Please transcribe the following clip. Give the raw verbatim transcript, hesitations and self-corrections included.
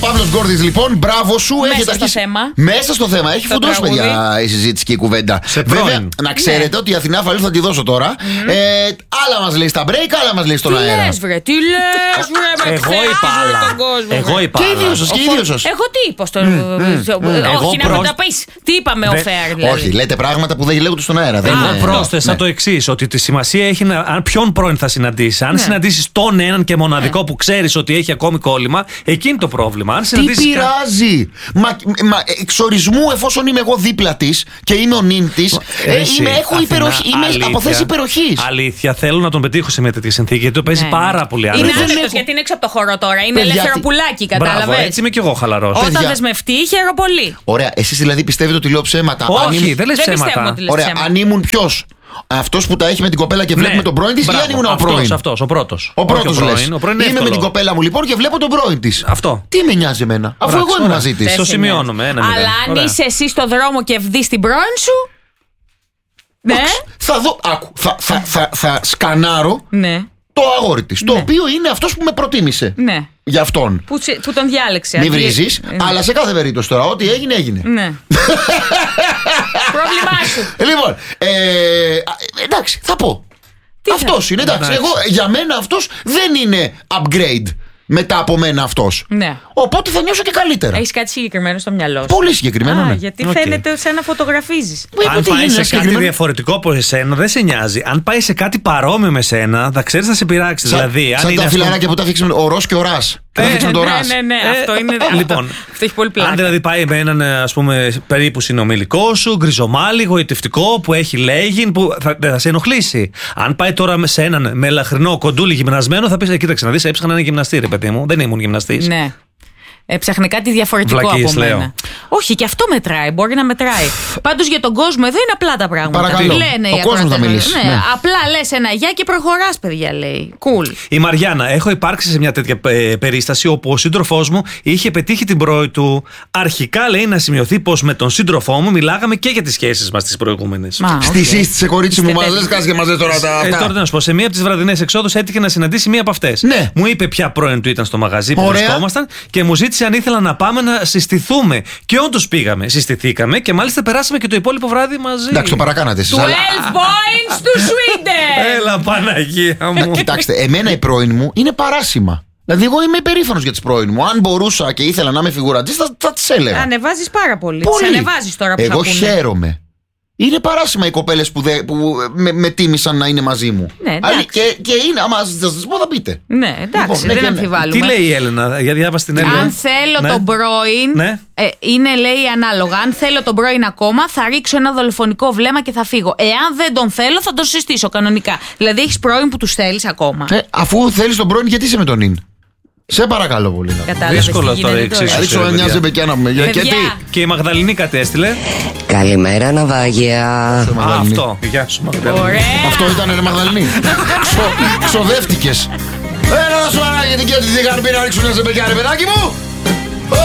Παύλος Γκόρδης, λοιπόν, μπράβο σου. Μέσα Έχετε στο αρχίσει... θέμα. Μέσα στο θέμα. Έχει φουντώσει, παιδιά, η συζήτηση και η κουβέντα. Σε Βέβαια, πρώην. να ξέρετε ναι. ότι η Αθηνά Φαλή θα τη δώσω τώρα. Mm. Ε, άλλα μας λέει στα break, άλλα μας λέει στον τι αέρα. Τι λες, βρε, τι λες, βρε, Εγώ είπα άλλα. Εγώ είπα Και οι άλλα. δύο σας, και οι δύο σας. Εγώ τι είπα στο. Όχι, να μου τα πεις. Τι είπαμε ο Φέαρ, δηλαδή. Όχι, λέτε πράγματα που δεν λέγονται στον αέρα. Εγώ πρόσθεσα το εξής, ότι τη σημασία έχει ποιον πρώην θα συναντήσει. Αν συναντήσει τον έναν και μοναδικό που ξέρει ότι έχει ακόμη κόλλημα, εκείνη το πρόβλημα. Αν τι πειράζει! Μα, μα εξορισμού, εφόσον είμαι εγώ δίπλα τη και είμαι ο νυν τη, ε, έχω υπεροχή. Είμαι από θέση υπεροχή. Αλήθεια, θέλω να τον πετύχω σε μια τέτοια συνθήκη γιατί το παίζει πάρα πολύ άνετα. Είναι άνετο γιατί είναι έξω από το χώρο τώρα. Είναι ελεύθερο πουλάκι, κατάλαβε. Έτσι είμαι κι εγώ χαλαρός. Όταν δεσμευτεί, χαίρομαι πολύ. Ωραία, εσείς δηλαδή πιστεύετε ότι λέω ψέματα? Όχι, δεν λες ψέματα. Ωραία, αν ήμουν ποιος? Αυτός που τα έχει με την κοπέλα και βλέπουμε τον πρώην της, ή αν ήμουν ο πρώην? Αυτός, ο πρώτος. Ο πρώτος λες. Είμαι με την κοπέλα μου λοιπόν και βλέπω τον πρώην της. Αυτό. Τι με νοιάζει εμένα, αφού εγώ είμαι μαζί της. Το σημειώνουμε. Αλλά αν είσαι εσύ στο δρόμο και δεις την πρώην σου. Ναι. Θα δω, άκου, θα, θα, θα, θα σκανάρω ναι. το αγόρι της, το ναι. οποίο είναι αυτός που με προτίμησε. Ναι. Για αυτόν. Που, που τον διάλεξε. Μην βρίζεις, ναι. αλλά σε κάθε περίπτωση τώρα, ό,τι έγινε, έγινε. Ναι. Πρόβλημά σου. Λοιπόν, ε, εντάξει, θα πω. Τι αυτός θα... είναι, εντάξει. Εγώ, για μένα αυτός δεν είναι upgrade μετά από μένα αυτός. Ναι. Οπότε θα νιώσω και καλύτερα. Έχεις κάτι συγκεκριμένο στο μυαλό σου? Πολύ συγκεκριμένο, Α, ναι. γιατί okay. φαίνεται σαν να φωτογραφίζεις. Αν πάει σε κάτι διαφορετικό από εσένα, δεν σε νοιάζει. Αν πάει σε κάτι παρόμοιο με σένα, θα ξέρεις θα σε πειράξει. Σαν, δηλαδή, σαν αν τα είναι φιλαράκια αυτό... που τα αφήξαμε ο Ρος και ο Ρας. Ε, ναι, το ναι, Ρας. ναι, ναι, ε, αυτό είναι. Λοιπόν, αυτό έχει πολύ πλάκα. Αν δηλαδή πάει με έναν ας πούμε περίπου συνομιλικό σου, γκριζομάλι, γοητευτικό, που έχει λέγειν, που θα, δεν θα σε ενοχλήσει. Αν πάει τώρα σε έναν μελαχρινό κοντούλι γυμνασμένο, θα πει: κοίταξε να δει, έψαχνα ένα γυμναστή, ρε παιδί μου. Δεν ήμουν γυμναστής. Ναι. Έψαχνε κάτι διαφορετικό Βλακίες, από μένα. λέω. Όχι, και αυτό μετράει. Μπορεί να μετράει. Πάντως για τον κόσμο εδώ είναι απλά τα πράγματα. Παρακαλώ. Λένε ο κόσμος θα μιλήσει. Ναι, ναι. Απλά λες ένα γεια και προχωράς, παιδιά, λέει. Cool. Η Μαριάννα, έχω υπάρξει σε μια τέτοια ε, περίσταση όπου ο σύντροφός μου είχε πετύχει την πρώη του. Αρχικά λέει να σημειωθεί πως με τον σύντροφό μου μιλάγαμε και για τις σχέσεις μας τις προηγούμενες. Okay. Στη σύστησε, κορίτσι μου, μα λες κάτι και μας λες τώρα τα. Ε, τώρα να σου πω, σε μία από τις βραδινές εξόδους έτυχε να συναντήσει μία από αυτές. Ναι. Μου είπε ποια πρώην του ήταν στο μαγαζί που βρισκόμασταν και μου ζήτησε αν ήθελα να πάμε να συστηθούμε. Και όντως πήγαμε. Συστηθήκαμε και μάλιστα περάσαμε και το υπόλοιπο βράδυ μαζί. Εντάξει, το παρακάνατε εσείς. twelve points του Sweden! Έλα, Παναγία μου. Κοιτάξτε, εμένα η πρώην μου είναι παράσημα. Δηλαδή, εγώ είμαι υπερήφανος για τις πρώην μου. Αν μπορούσα και ήθελα να είμαι φιγουρατζής, θα, θα τις έλεγα. Ανεβάζεις πάρα πολύ. Πολύ. Τις ανεβάζεις τώρα που εγώ θα πούνε. χαίρομαι. Είναι παράσημα οι κοπέλες που, δε, που με, με τίμησαν να είναι μαζί μου. Ναι, εντάξει. και, και είναι, άμα σας σας πω, θα πείτε. Ναι, εντάξει, λοιπόν, δεν ναι, αμφιβάλλουμε. Τι λέει η Έλενα, για διάβασε την Έλενα. Αν θέλω ναι. τον πρώην. Ναι. Ε, είναι, λέει, ανάλογα. Αν θέλω τον πρώην ακόμα, θα ρίξω ένα δολοφονικό βλέμμα και θα φύγω. Εάν δεν τον θέλω, θα τον συστήσω κανονικά. Δηλαδή, έχεις πρώην που τους θέλεις ακόμα. Ε, αφού θέλεις τον πρώην, γιατί είσαι με τον νυν. Σε παρακαλώ πολύ. Κατάλαβες. Δύσκολο τώρα η εξίσωση. Ρίξω μια ζεμπεκιά να πούμε. Και τι. Και η Μαγδαληνή κατέστηλε. Καλημέρα, ναυάγια. Α, αυτό. Γεια σου, Μαγδαληνή. Ωραία. Αυτό ήταν, ρε Μαγδαληνή. Ξοδεύτηκες. Ένα σου αράγει την κέρδη, τι είχαν πει να ρίξουν μια ζεμπεκιά, ρε παιδάκι μου.